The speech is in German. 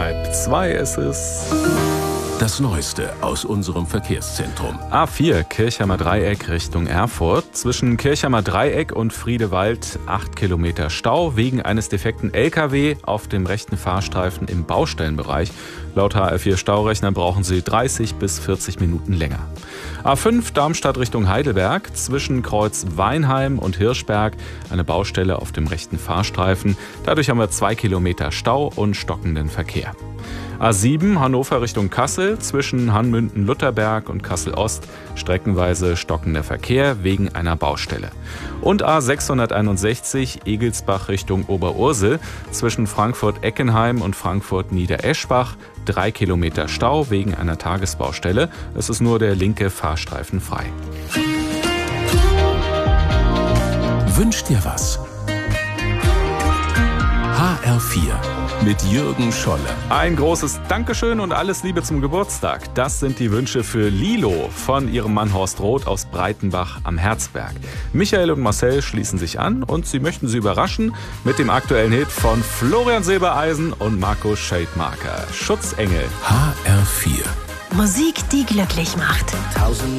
1:30 ist es. Das Neueste aus unserem Verkehrszentrum. A4 Kirchheimer Dreieck Richtung Erfurt. Zwischen Kirchheimer Dreieck und Friedewald 8 Kilometer Stau wegen eines defekten LKW auf dem rechten Fahrstreifen im Baustellenbereich. Laut HR4 Staurechner brauchen Sie 30 bis 40 Minuten länger. A5 Darmstadt Richtung Heidelberg. Zwischen Kreuz Weinheim und Hirschberg eine Baustelle auf dem rechten Fahrstreifen. Dadurch haben wir 2 Kilometer Stau und stockenden Verkehr. A7 Hannover Richtung Kassel, zwischen Hanmünden-Lutherberg und Kassel-Ost streckenweise stockender Verkehr wegen einer Baustelle. Und A661 Egelsbach Richtung Oberursel, zwischen Frankfurt-Eckenheim und Frankfurt-Niedereschbach 3 Kilometer Stau wegen einer Tagesbaustelle. Es ist nur der linke Fahrstreifen frei. Wünsch dir was? HR4 mit Jürgen Scholle. Ein großes Dankeschön und alles Liebe zum Geburtstag. Das sind die Wünsche für Lilo von ihrem Mann Horst Roth aus Breitenbach am Herzberg. Michael und Marcel schließen sich an und sie möchten sie überraschen mit dem aktuellen Hit von Florian Silbereisen und Marco Scheidmarker. Schutzengel. HR4. Musik, die glücklich macht.